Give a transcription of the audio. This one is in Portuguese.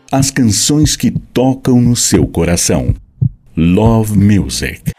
as canções que tocam no seu coração. Love Music.